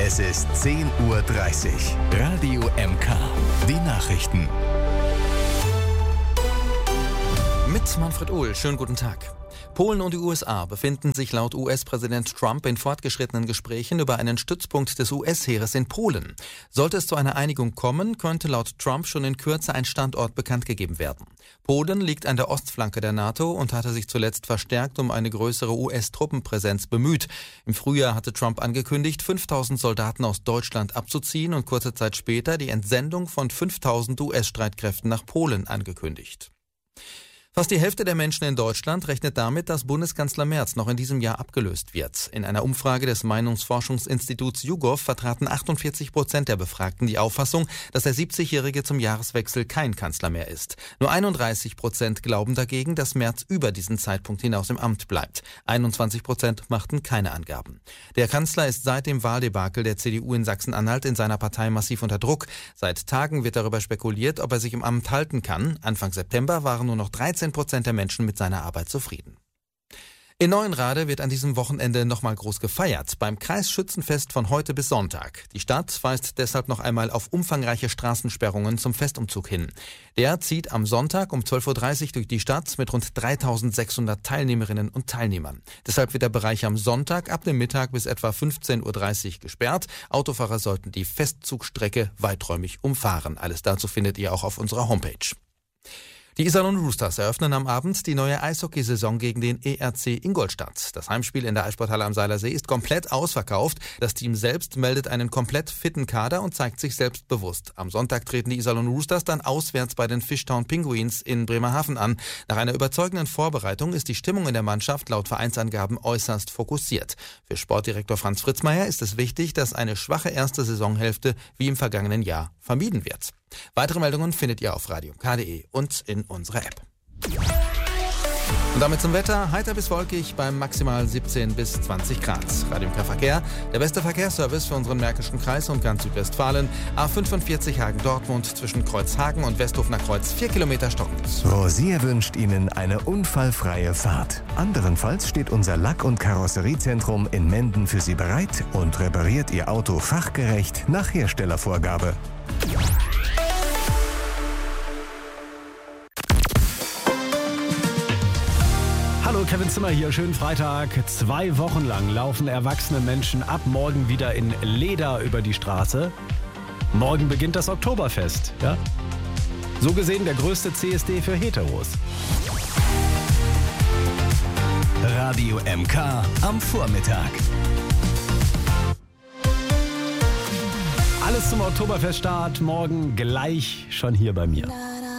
Es ist 10:30 Uhr. Radio MK. Die Nachrichten. Mit Manfred Uhl. Schönen guten Tag. Polen und die USA befinden sich laut US-Präsident Trump in fortgeschrittenen Gesprächen über einen Stützpunkt des US-Heeres in Polen. Sollte es zu einer Einigung kommen, könnte laut Trump schon in Kürze ein Standort bekannt gegeben werden. Polen liegt an der Ostflanke der NATO und hatte sich zuletzt verstärkt um eine größere US-Truppenpräsenz bemüht. Im Frühjahr hatte Trump angekündigt, 5.000 Soldaten aus Deutschland abzuziehen und kurze Zeit später die Entsendung von 5.000 US-Streitkräften nach Polen angekündigt. Fast die Hälfte der Menschen in Deutschland rechnet damit, dass Bundeskanzler Merz noch in diesem Jahr abgelöst wird. In einer Umfrage des Meinungsforschungsinstituts YouGov vertraten 48% der Befragten die Auffassung, dass der 70-Jährige zum Jahreswechsel kein Kanzler mehr ist. Nur 31% glauben dagegen, dass Merz über diesen Zeitpunkt hinaus im Amt bleibt. 21% machten keine Angaben. Der Kanzler ist seit dem Wahldebakel der CDU in Sachsen-Anhalt in seiner Partei massiv unter Druck. Seit Tagen wird darüber spekuliert, ob er sich im Amt halten kann. Anfang September waren nur noch 13% der Menschen mit seiner Arbeit zufrieden. In Neuenrade wird an diesem Wochenende nochmal groß gefeiert, beim Kreisschützenfest von heute bis Sonntag. Die Stadt weist deshalb noch einmal auf umfangreiche Straßensperrungen zum Festumzug hin. Der zieht am Sonntag um 12:30 Uhr durch die Stadt mit rund 3.600 Teilnehmerinnen und Teilnehmern. Deshalb wird der Bereich am Sonntag ab dem Mittag bis etwa 15:30 Uhr gesperrt. Autofahrer sollten die Festzugstrecke weiträumig umfahren. Alles dazu findet ihr auch auf unserer Homepage. Die Iserlohn Roosters eröffnen am Abend die neue Eishockeysaison gegen den ERC Ingolstadt. Das Heimspiel in der Eissporthalle am Seilersee ist komplett ausverkauft. Das Team selbst meldet einen komplett fitten Kader und zeigt sich selbstbewusst. Am Sonntag treten die Iserlohn Roosters dann auswärts bei den Fishtown Penguins in Bremerhaven an. Nach einer überzeugenden Vorbereitung ist die Stimmung in der Mannschaft laut Vereinsangaben äußerst fokussiert. Für Sportdirektor Franz Fritzmeier ist es wichtig, dass eine schwache erste Saisonhälfte wie im vergangenen Jahr vermieden wird. Weitere Meldungen findet ihr auf radio.k.de und in unserer App. Und damit zum Wetter. Heiter bis wolkig beim maximal 17 bis 20 Grad. Radio MK Verkehr, der beste Verkehrsservice für unseren Märkischen Kreis und ganz Südwestfalen. A45 Hagen-Dortmund zwischen Kreuzhagen und Westhofener Kreuz 4 Kilometer stockend. Rosier wünscht Ihnen eine unfallfreie Fahrt. Anderenfalls steht unser Lack- und Karosseriezentrum in Menden für Sie bereit und repariert Ihr Auto fachgerecht nach Herstellervorgabe. Hallo, Kevin Zimmer hier, schönen Freitag. 2 Wochen lang laufen erwachsene Menschen ab morgen wieder in Leder über die Straße. Morgen beginnt das Oktoberfest, ja? So gesehen der größte CSD für Heteros. Radio MK am Vormittag. Alles zum Oktoberfeststart morgen gleich schon hier bei mir.